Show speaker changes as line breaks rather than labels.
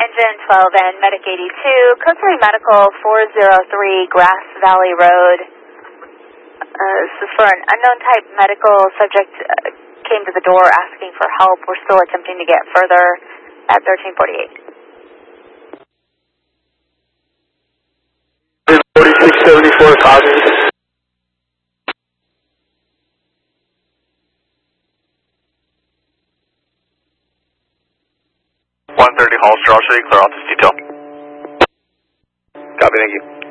Engine 12 and Medic 82, Code 3 Medical 403 Grass Valley Road. This is for an unknown type medical subject came to the door asking for help. We're still attempting to get further at 1348.
4674, copy. Hall, Straw City, clear office detail. Copy, thank you.